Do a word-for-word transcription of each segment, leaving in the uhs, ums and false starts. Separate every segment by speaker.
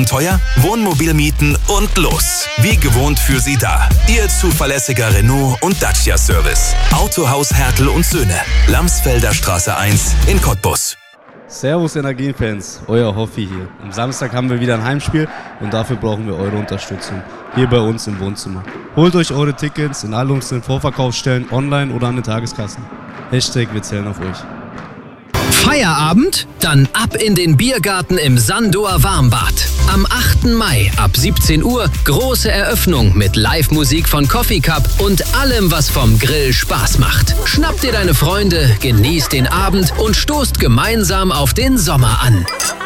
Speaker 1: Teuer? Wohnmobil mieten und los. Wie gewohnt für Sie da. Ihr zuverlässiger Renault und Dacia Service. Autohaus Hertel und Söhne. Lamsfelder Straße eins in Cottbus.
Speaker 2: Servus Energiefans, euer Hoffi hier. Am Samstag haben wir wieder ein Heimspiel und dafür brauchen wir eure Unterstützung. Hier bei uns im Wohnzimmer. Holt euch eure Tickets in all unseren Vorverkaufsstellen, online oder an den Tageskassen. Hashtag wir zählen auf euch.
Speaker 3: Feierabend? Dann ab in den Biergarten im Sandoer Warmbad. Am achten Mai ab siebzehn Uhr große Eröffnung mit Live-Musik von Coffee Cup und allem, was vom Grill Spaß macht. Schnapp dir deine Freunde, genieß den Abend und stoßt gemeinsam auf den Sommer an.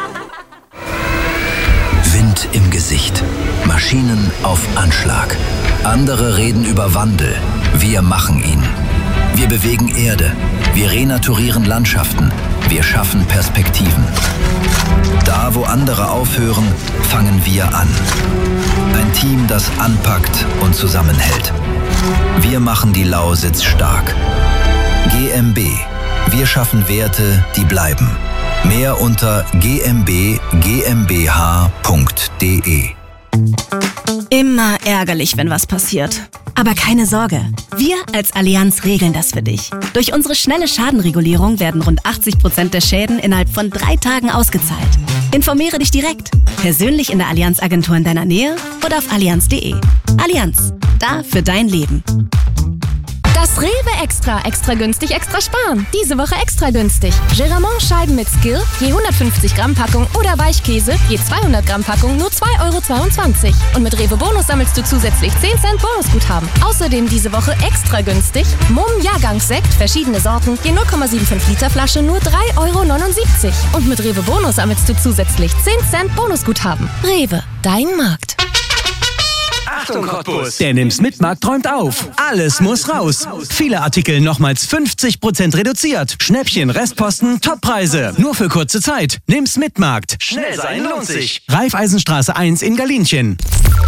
Speaker 4: Wind im Gesicht. Maschinen auf Anschlag. Andere reden über Wandel. Wir machen ihn. Wir bewegen Erde. Wir renaturieren Landschaften. Wir schaffen Perspektiven. Da, wo andere aufhören, fangen wir an. Ein Team, das anpackt und zusammenhält. Wir machen die Lausitz stark. G M B. Wir schaffen Werte, die bleiben. Mehr unter g m b g m b h punkt d e.
Speaker 5: Immer ärgerlich, wenn was passiert. Aber keine Sorge, wir als Allianz regeln das für dich. Durch unsere schnelle Schadenregulierung werden rund achtzig Prozent der Schäden innerhalb von drei Tagen ausgezahlt. Informiere dich direkt, persönlich in der Allianz-Agentur in deiner Nähe oder auf allianz punkt de. Allianz, da für dein Leben.
Speaker 6: Das Rewe Extra. Extra günstig, extra sparen. Diese Woche extra günstig. Geramont-Scheiben mit Skill, je hundertfünfzig Gramm Packung oder Weichkäse, je zweihundert Gramm Packung, nur zwei Euro zweiundzwanzig. Und mit Rewe Bonus sammelst du zusätzlich zehn Cent Bonusguthaben. Außerdem diese Woche extra günstig. Mumm Jahrgangssekt, verschiedene Sorten, je null Komma fünfundsiebzig Liter Flasche, nur drei Euro neunundsiebzig. Und mit Rewe Bonus sammelst du zusätzlich zehn Cent Bonusguthaben. Rewe, dein Markt.
Speaker 7: Achtung Cottbus! Der Nimm's mit Markt träumt auf. Alles muss raus. Viele Artikel nochmals fünfzig Prozent reduziert. Schnäppchen, Restposten, Toppreise. Nur für kurze Zeit. Nimm's mit Markt. Schnell sein lohnt sich. Raiffeisenstraße eins in Galinchen.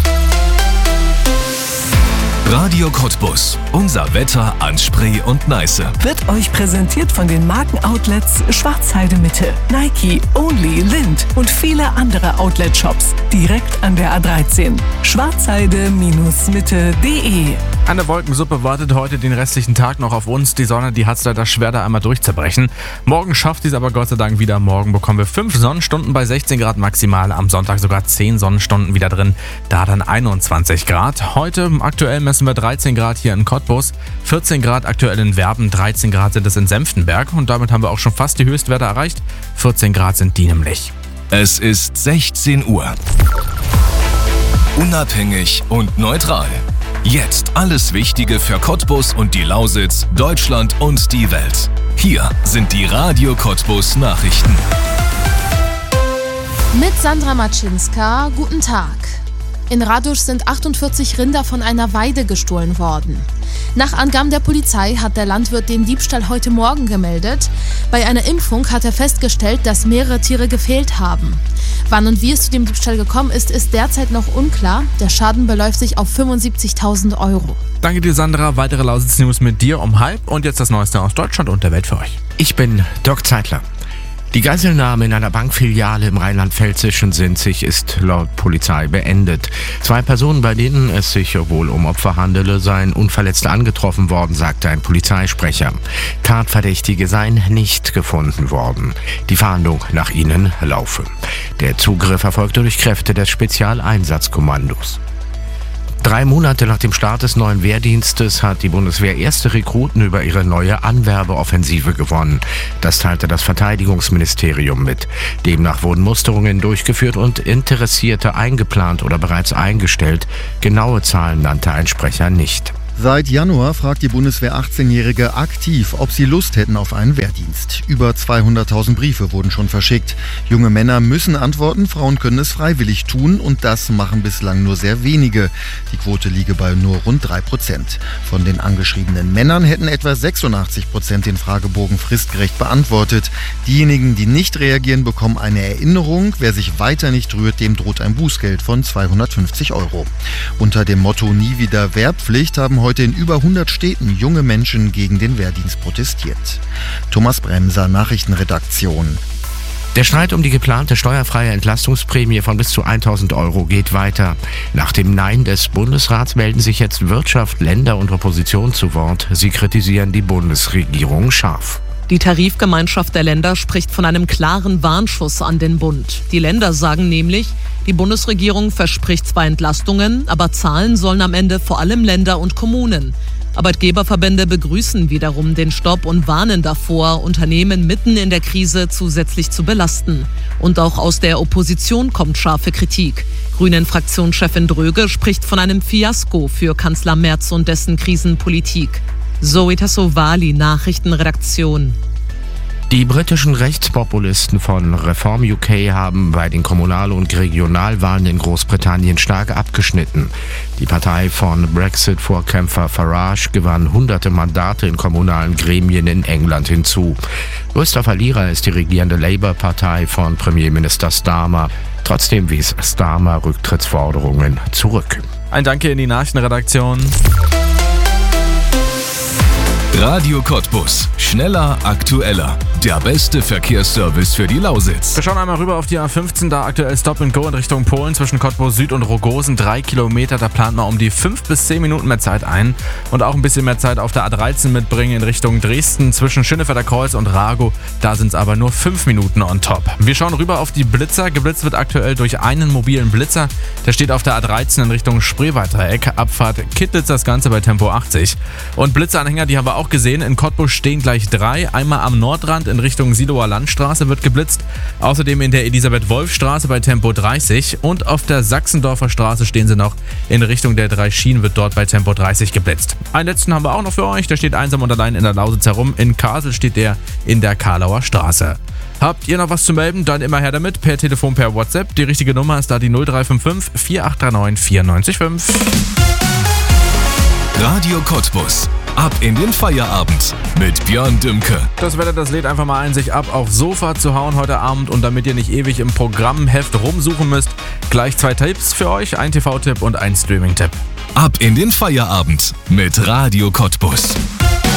Speaker 1: Radio Cottbus. Unser Wetter an Spree und Neiße.
Speaker 8: Wird euch präsentiert von den Markenoutlets Schwarzheide Mitte, Nike, Only, Lind und viele andere Outlet-Shops. Direkt an der A dreizehn. schwarzheide Mitte punkt de.
Speaker 9: Eine Wolkensuppe wartet heute den restlichen Tag noch auf uns. Die Sonne, die hat's leider schwer, da einmal durchzubrechen. Morgen schafft sie es aber Gott sei Dank wieder. Morgen bekommen wir fünf Sonnenstunden bei sechzehn Grad maximal. Am Sonntag sogar zehn Sonnenstunden wieder drin. Da dann einundzwanzig Grad. Heute aktuell messen wir dreizehn Grad hier in Cottbus, vierzehn Grad aktuell in Werben, dreizehn Grad sind es in Senftenberg und damit haben wir auch schon fast die Höchstwerte erreicht. vierzehn Grad sind die nämlich.
Speaker 1: Es ist sechzehn Uhr. Unabhängig und neutral. Jetzt alles Wichtige für Cottbus und die Lausitz, Deutschland und die Welt. Hier sind die Radio Cottbus Nachrichten.
Speaker 10: Mit Sandra Maczynska, guten Tag. In Radusch sind achtundvierzig Rinder von einer Weide gestohlen worden. Nach Angaben der Polizei hat der Landwirt den Diebstahl heute Morgen gemeldet. Bei einer Impfung hat er festgestellt, dass mehrere Tiere gefehlt haben. Wann und wie es zu dem Diebstahl gekommen ist, ist derzeit noch unklar. Der Schaden beläuft sich auf fünfundsiebzigtausend Euro.
Speaker 9: Danke dir, Sandra. Weitere Lausitz-News mit dir um halb und jetzt das Neueste aus Deutschland und der Welt für euch.
Speaker 11: Ich bin Dirk Zeitler. Die Geiselnahme in einer Bankfiliale im rheinland-pfälzischen Sinzig ist laut Polizei beendet. Zwei Personen, bei denen es sich wohl um Opfer handele, seien unverletzt angetroffen worden, sagte ein Polizeisprecher. Tatverdächtige seien nicht gefunden worden. Die Fahndung nach ihnen laufe. Der Zugriff erfolgte durch Kräfte des Spezialeinsatzkommandos. Drei Monate nach dem Start des neuen Wehrdienstes hat die Bundeswehr erste Rekruten über ihre neue Anwerbeoffensive gewonnen. Das teilte das Verteidigungsministerium mit. Demnach wurden Musterungen durchgeführt und Interessierte eingeplant oder bereits eingestellt. Genaue Zahlen nannte ein Sprecher nicht.
Speaker 12: Seit Januar fragt die Bundeswehr achtzehnjährige aktiv, ob sie Lust hätten auf einen Wehrdienst. Über zweihunderttausend Briefe wurden schon verschickt. Junge Männer müssen antworten, Frauen können es freiwillig tun und das machen bislang nur sehr wenige. Die Quote liege bei nur rund drei Prozent. Von den angeschriebenen Männern hätten etwa sechsundachtzig Prozent den Fragebogen fristgerecht beantwortet. Diejenigen, die nicht reagieren, bekommen eine Erinnerung. Wer sich weiter nicht rührt, dem droht ein Bußgeld von zweihundertfünfzig Euro. Unter dem Motto Nie wieder Wehrpflicht haben heute Heute in über hundert Städten junge Menschen gegen den Wehrdienst protestiert. Thomas Bremser, Nachrichtenredaktion.
Speaker 11: Der Streit um die geplante steuerfreie Entlastungsprämie von bis zu tausend Euro geht weiter. Nach dem Nein des Bundesrats melden sich jetzt Wirtschaft, Länder und Opposition zu Wort. Sie kritisieren die Bundesregierung scharf.
Speaker 13: Die Tarifgemeinschaft der Länder spricht von einem klaren Warnschuss an den Bund. Die Länder sagen nämlich, die Bundesregierung verspricht zwar Entlastungen, aber zahlen sollen am Ende vor allem Länder und Kommunen. Arbeitgeberverbände begrüßen wiederum den Stopp und warnen davor, Unternehmen mitten in der Krise zusätzlich zu belasten. Und auch aus der Opposition kommt scharfe Kritik. Grünen-Fraktionschefin Dröge spricht von einem Fiasko für Kanzler Merz und dessen Krisenpolitik. Zoe Tassovali, Nachrichtenredaktion.
Speaker 11: Die britischen Rechtspopulisten von Reform U K haben bei den Kommunal- und Regionalwahlen in Großbritannien stark abgeschnitten. Die Partei von Brexit-Vorkämpfer Farage gewann hunderte Mandate in kommunalen Gremien in England hinzu. Größter Verlierer ist die regierende Labour-Partei von Premierminister Starmer. Trotzdem wies Starmer Rücktrittsforderungen zurück.
Speaker 9: Ein Danke in die Nachrichtenredaktion.
Speaker 1: Radio Cottbus. Schneller, aktueller. Der beste Verkehrsservice für die Lausitz.
Speaker 9: Wir schauen einmal rüber auf die A fünfzehn, da aktuell Stop and Go in Richtung Polen zwischen Cottbus Süd und Rogosen. Drei Kilometer, da plant man um die fünf bis zehn Minuten mehr Zeit ein. Und auch ein bisschen mehr Zeit auf der A dreizehn mitbringen in Richtung Dresden zwischen Schönefelder Kreuz und Rago. Da sind es aber nur fünf Minuten on top. Wir schauen rüber auf die Blitzer. Geblitzt wird aktuell durch einen mobilen Blitzer. Der steht auf der A dreizehn in Richtung Spreewaldreieck. Abfahrt Kittlitz, das Ganze bei Tempo achtzig. Und Blitzeranhänger, die haben wir auch gesehen. In Cottbus stehen gleich drei. Einmal am Nordrand in Richtung Siloer Landstraße wird geblitzt. Außerdem in der Elisabeth-Wolf-Straße bei Tempo dreißig. Und auf der Sachsendorfer Straße stehen sie noch in Richtung der drei Schienen, wird dort bei Tempo dreißig geblitzt. Einen letzten haben wir auch noch für euch. Der steht einsam und allein in der Lausitz herum. In Kassel steht der in der Karlauer Straße. Habt ihr noch was zu melden? Dann immer her damit. Per Telefon, per WhatsApp. Die richtige Nummer ist da die null drei fünf fünf, vier acht drei neun, vier neun fünf.
Speaker 1: Radio Cottbus. Ab in den Feierabend mit Björn Dümke.
Speaker 9: Das Wetter, das lädt einfach mal ein, sich ab aufs Sofa zu hauen heute Abend. Und damit ihr nicht ewig im Programmheft rumsuchen müsst, gleich zwei Tipps für euch. Ein T V-Tipp und ein Streaming-Tipp.
Speaker 1: Ab in den Feierabend mit Radio Cottbus.